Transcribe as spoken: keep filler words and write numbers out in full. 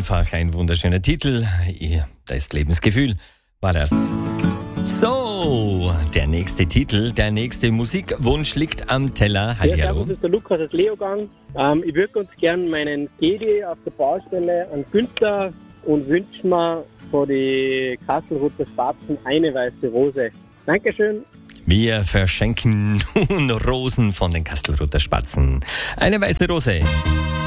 einfach ein wunderschöner Titel. Das Lebensgefühl war das. So, der nächste Titel, der nächste Musikwunsch liegt am Teller. Hallo. Ja, das ist der Lukas aus Leogang. Ähm, ich würde ganz gern meinen Gedi auf der Baustelle an Günther und wünsche mir von die Kastelruther Spatzen eine weiße Rose. Dankeschön. Wir verschenken nun Rosen von den Kastelruther Spatzen. Eine weiße Rose.